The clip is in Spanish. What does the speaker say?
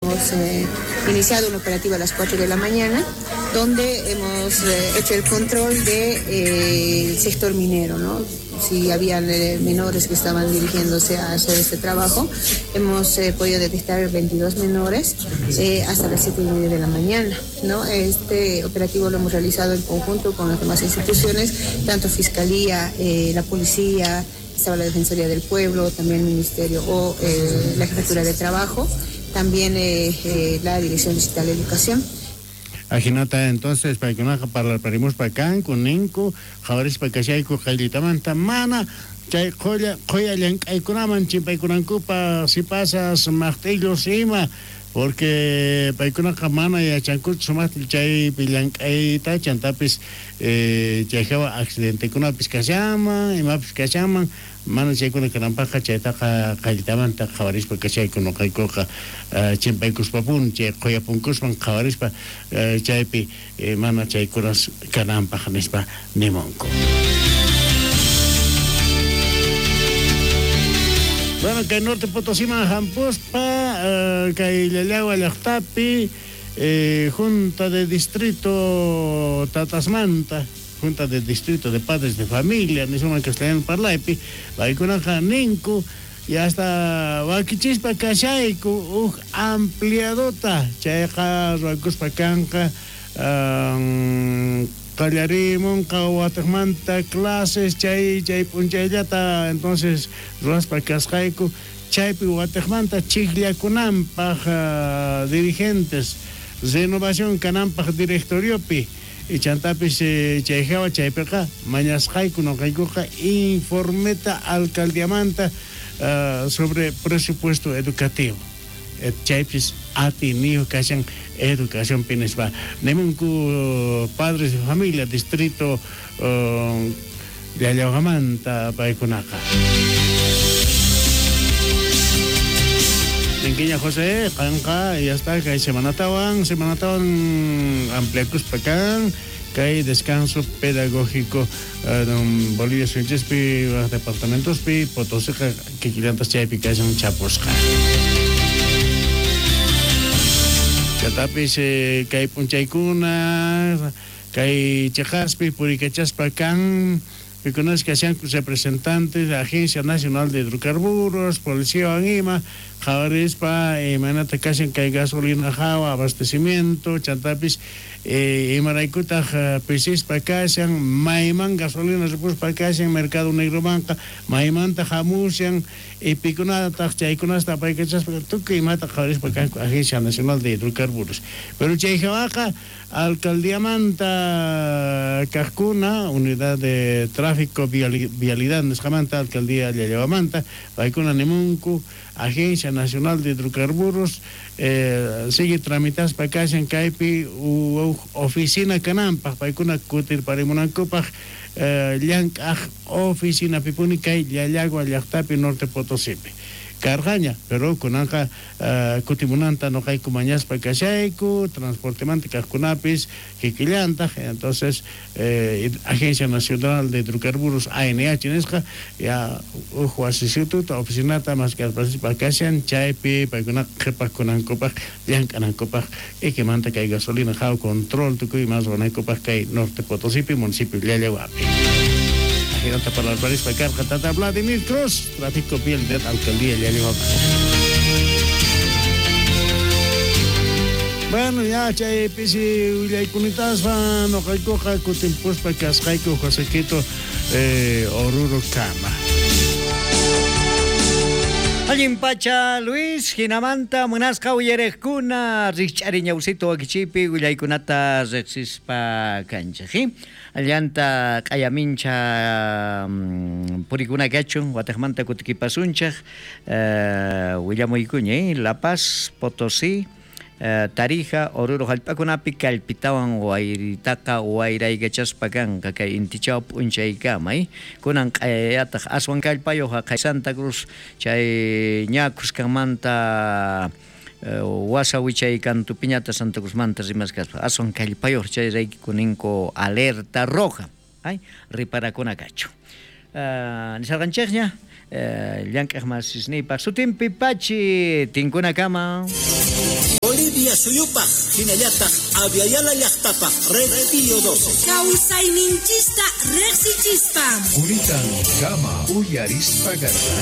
hemos iniciado un operativo a las 4 de la mañana, donde hemos hecho el control del sector minero, ¿no? Si habían menores que estaban dirigiéndose a hacer este trabajo. Hemos podido detectar 22 menores hasta las 7:30 de la mañana, ¿no? Este operativo lo hemos realizado en conjunto con las demás instituciones, tanto Fiscalía, la Policía, estaba la Defensoría del Pueblo, también el Ministerio o la Jefatura de Trabajo, también la Dirección Digital de Educación. Ajinata entonces para que no parimos para acá con Ninco, Javaris para que sea con Jailitamanta Mana, Chay Joya Yankaikunaman, Chimpaikunankupa, si pasas martillo cima, porque Paikuna Mana y Chankut Sumatil Chay Pilankaita, Chantapis, Chayjava accidente con una piscasama, y más piscasama. Mano chay kuna kanampaja chaytaqa qalltamanta qhawarispa kachaykuno qaykuqa chimpaykuspapun chay qoyapunkusman qhawarispa chaypi mana chaykunas kanampaj nispa nimonku. Bueno, kay Norte Potosima hampuspa kay Llallagua llaqtapi Junta de Distrito Tatasmanta, Junta de Distrito de Padres de Familia, ni somos castellano parlaipi, Baikunaja Ninku, y hasta Bakichispa Kashaiku, ampliadota, Chayaja, Rakuspa Kanka, Callarimon, Kawatamanta, clases, Chay Punchayata, entonces Raspa Kaskaiku, Chaypi Watamanta, Chiglia dirigentes, Renovación Canampaj Directoriopi, y Chantapis Chayjava Chaypeca, Mañasjaiku no Kaikuja, informeta alcaldiamanta sobre presupuesto educativo. Chaypis ati niño que hacen educación pinesba. Nemunku padres de familia, distrito de Ayagamanta, Paikunaka. Enquiña José, Kanka, y hasta que hay semana tawan ampliacus pecan, que hay descanso pedagógico en Bolivia, Suinchespi, departamentos pi, Potosí, que quiliantas chaypi, que hay un chapusca. Catapis, que hay punchaicuna, que hay chejaspi, puricachaspacan, que conoce que sean representantes de la Agencia Nacional de Hidrocarburos, Policía Anima, Javarispa, Manata Casen, que hay gasolina, java, abastecimiento, Chantapis, Maraikuta, Pisis, Pacasan, Maiman, gasolina, repus, Pacasan, Mercado Negro Banca, Maimanta, Jamusian, y Picunada, Tachaikunasta, Paicachas, Tuca y Mata, Javarispa, Agencia Nacional de Hidrocarburos. Pero Chaijabaja, Alcaldía Manta, Cajcuna, Unidad de Tráfico, Vialidad, Nescamanta, Alcaldía Llallagua-Manta, Paicuna Nemuncu, Agencia Nacional de Hidrocarburos, sigue tramitas para acá en Caipi, oficina Canampa, Paicuna Cutir Parimunancupa, Llanca, oficina Pipunica, Llallagua, Llaqtapi, Norte Potosí. Cargaña, pero con anja Cutimunanta no hay cumañas para Cachaiku, transporte mántica Cunapis, Jiquillanta, entonces Agencia Nacional de Hidrocarburos ANH Nesca, ya Juasisututa, oficinata más que para Casian, Chaipi, para que una jepa con Ancopa, Yancanancopa, y que manta que hay gasolina, jao control, tucu y más con Ancopa que hay Norte Potosí, municipio de Llallaghuapi. Giranta para las varias para acá, Tata Vladimir Cruz, tráfico piel de alcaldía Llallaghuapi. Bueno, ya, chay, pisi, Ullaykunitas van, no Jaicoja, Cutimpus, para Cascaico, Josequito, Oruro Cama. Allimpacha Luis, Hinamanta, Munasca, Uyerecuna, Richariñausito, Akichipi, Ullaykunata, Rexispa, Canchaji. Allanta Kayamincha Puricuna Gachun, Guatemanta Cutiquipasuncha, Huillamoycuñe, La Paz, Potosí, Tarija, Oruro Jalpacunapi, Calpitawan, Guairitaca, Guairay Gachaspagan, Kaka Intichap, Unchaikamai, Kunan Kayatak, Aswan Calpayo, Haka Santa Cruz, Chay Ñacus Camanta. Wasawichay cantu piñata Santa Cruz Mantas y más que son calipayor chay rey kuninko alerta roja ay ripara con agacho ni salganchegña Llanca más isnipa su timpi pachi tinkuna cama Bolivia suyupaq hinallataq Aviala llaqtapaq Radio 12 kawsayninchista reqsichispa Unitan kama uyarispa